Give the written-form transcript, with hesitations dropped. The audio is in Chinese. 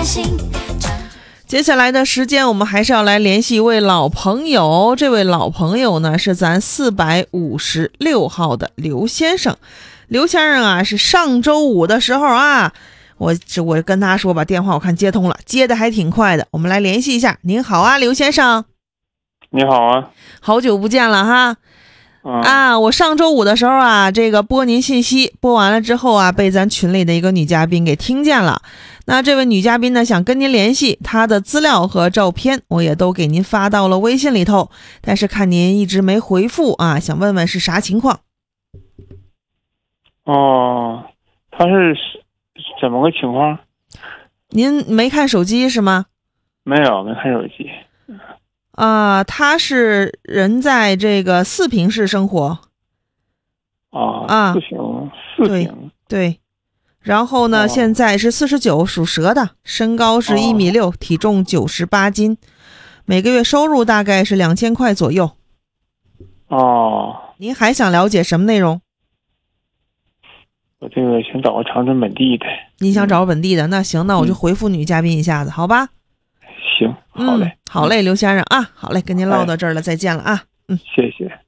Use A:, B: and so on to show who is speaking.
A: 心。
B: 接下来的时间我们还是要来联系一位老朋友，这位老朋友呢是咱456号的刘先生。刘先生啊，是上周五的时候啊，我跟他说把电话我看接通了，接的还挺快的，我们来联系一下。您好啊，刘先生。
C: 你好啊。
B: 好久不见了哈。我上周五的时候啊，这个播您信息，播完了之后啊，被咱群里的一个女嘉宾给听见了。那这位女嘉宾呢，想跟您联系，她的资料和照片我也都给您发到了微信里头，但是看您一直没回复啊，想问问是啥情况？
C: 哦，她是怎么个情况？
B: 您没看手机是吗？
C: 没有，没看手机。
B: 他是人在这个四平市生活。
C: 四平。
B: 对。然后呢，现在是49，属蛇的，身高是1.6米，体重98斤，每个月收入大概是2000块左右。您还想了解什么内容？
C: 我这个想找个长春本地的。
B: 你想找本地的，那行，那我就回复女嘉宾一下子，好吧？
C: 行，好嘞。
B: 好嘞，刘先生啊，好嘞，跟您唠到这儿了，再见了啊。
C: 谢谢。